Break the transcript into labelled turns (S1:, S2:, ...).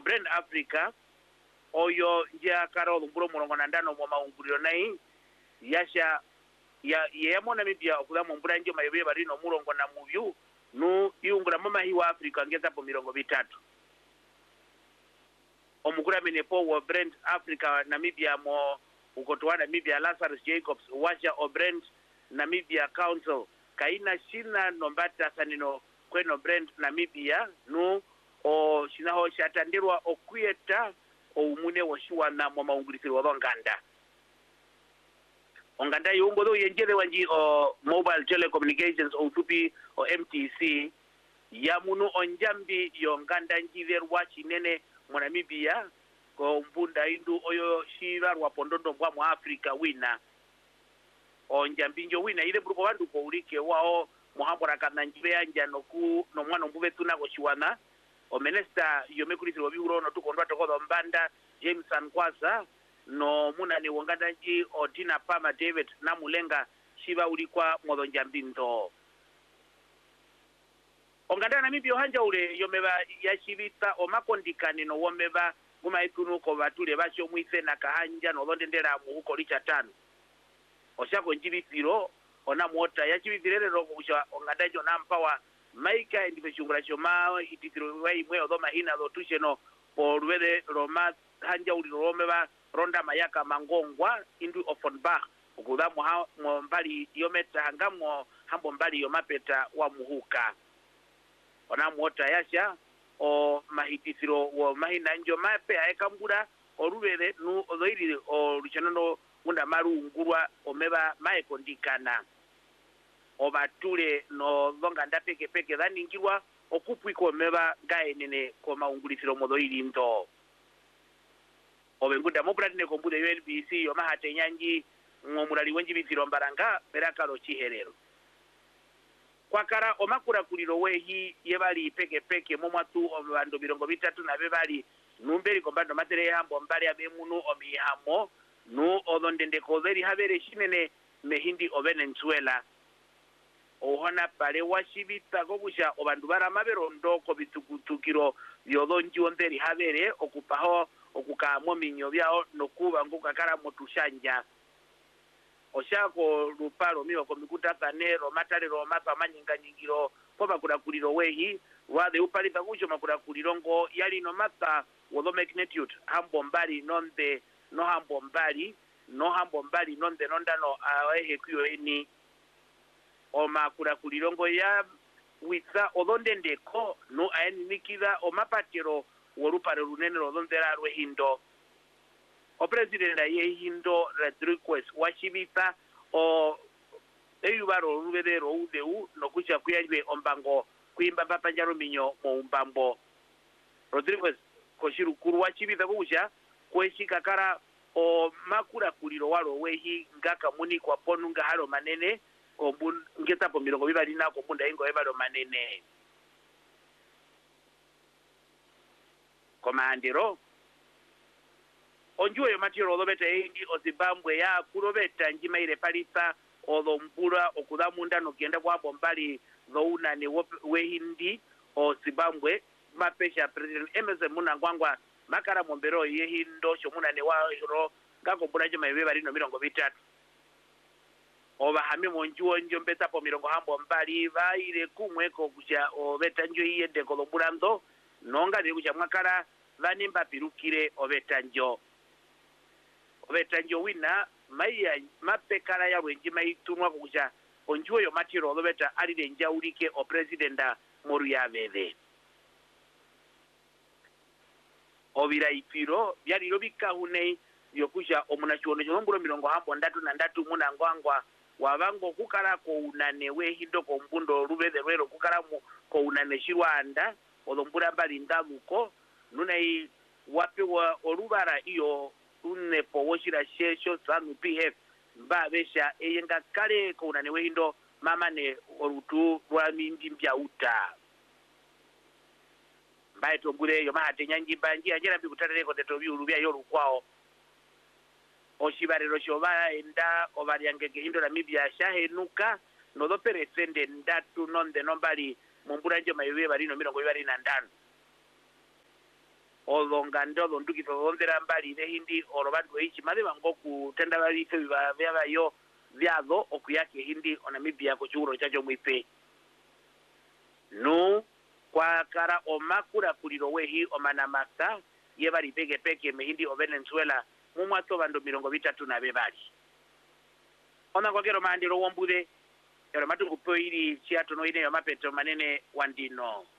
S1: Brand Africa oyo nja karo lumburo murongo na ndano mwa maunguliro nai yasha yemo Namibia okuda mu mbura njo mayobe barino murongo na muvyu nu iungura mama hiwa Africa ngeza po mirongo bitatu omukura menepo wa Brand Africa Namibia mo ukotoa Namibia Lazarus Jacobs washa o Brand Namibia Council kaina shina nombata sanino kweno Brand Namibia nu o shinaho shatandirwa okuyeta oumune washuwana mwa maungulisiro wabanganda onganda yungo do yenjere wanji o Mobile Telecommunications o tupi o MTC ya munu onjambi yonganda njiverwa chinene mwa Namibia ko mbunda indu oyo shirarwa pondondo mwa Afrika wina onjambi njo wina ile bruko wandu ko ulike wao muhambora kana njive anja noku no mwana mbuve tunako shiwana o minister yomekulitiro biuro no tukondwa tokodo mbanda James Ankwaza no muna ni wonganda nji o Tina Pama David na mulenga shiva ulikwa modo njambindo onganda Namibia hanja ule yomeba yashivita o makondikani no womeba guma ikunu ko batule basho mwise na kahanja no londendera mu huko licha tano oshako njibitiro ona mota yachibitirere ro kusha onganda jo nampawa maika ndiveshungura shoma ititiro wai mwe odoma hina do tusheno porwede roma hanja uli romeba ronda mayaka mangongwa indu Offenbach ukuda mo mbali yometa hangamo hambo mbali yomapeta wa muhuka ona mota yasha o mahitisiro wo mahina njo mape aekambura orubere nu odoiri o luchanono munda marungurwa omeba maekondikana obatule no longa ndapeke peke dhaningirwa okupwiko meba gaenene ko maungulisiro modoiri ndo obengunda mopratine kombude UNBC yoma hatenyanji ngomurali wenji bitiro mbaranga berakalo chiherero kwakara omakura kuliro wehi yebali peke peke momwatu obando birongo bitatu na bebali numberi kombando matere hambo mbali abemunu omihamo nu odondende kozeri habere shinene mehindi o Venezuela ohona pale washibita kokusha obandu baramabero ko bitukutukiro byodonji onderi habere okupaho okukamo minyo byao nokuba ngukakara motushanja oshako lupalo miyo komikuta kanero matalero mapa manyinga nyingiro poba kula kuliro wehi wade upalipa kucho makula kulirongo yali no mata wodo magnitude hambo mbali nonde no hambo mbali nonde nondano awehe kuyo eni o makura kulirongo ya witha odondendeko no aeni nikida o mapatiro worupare runene rodondera rwehindo o president ye hindo Rodriguez washibita o eyubaro rubedero udeu no kucha kuyajwe ombango kuimba papanjaro minyo mo umbambo Rodriguez koshiru kuru washibita kucha kweshika kara o makura kuliro walo wehi ngaka muni kwa ponu ngahalo manene kombun ngeta po mirongo bibali na kombunda ingo ebalo manene komandiro onjuwe matiro odobeta ingi o Zimbabwe ya kurobeta njima ile palisa odombura okudamunda no genda kwa bombali zouna ni wehindi o Zimbabwe mapesha president Emerson Mnangagwa makara mombero yehindo shomuna ne wa ro ngako buraje mayibe bali no mirongo bitatu oba hame monjuo njombeta po mirongo hambo mbali baire kumweko kuja obeta njo yende ko lomburando nonga de kuja mwakara vanimba pirukire obetanjo wina maiya mapekara ya wenji maitumwa kuja onjuo yo matiro obeta ali denja ulike o presidenta Moruya Veve obira ipiro byali robika hune yokusha omunachuono jomburo mirongo hambo ndatu na ndatu Mnangagwa wabango kukara ko unane wehindo ko mbundo rubede rwero kukara ko unane shirwanda olombura mbali ndamuko nunai wapewa orubara iyo unepo woshira shesho sanu PF mbabesha eyenga kale ko unane wehindo mamane orutu rwa mindi mbya uta mbaye tombure yo mahate nyanji banji ajera bikutarere ko deto byurubya yo rukwao oshibarero shoba enda obariangege hindo Namibia shahenuka no do peresende ndatu nonde nombali mumbura nje mayibe bali no 25 olonga ndo nduki tondera mbali le hindi orobandu echi made bangoku tenda bali fe bya yo byado okuyake hindi onamibia ko churo chacho mwipe no kwa kara omakura kuliro wehi omanamasa ye bali peke mehindi o Venezuela mumwato bando 30 na bebali ona kwa kero mandiro wombude yoro matu kupoiri chiato no ine yo mapeto manene wandino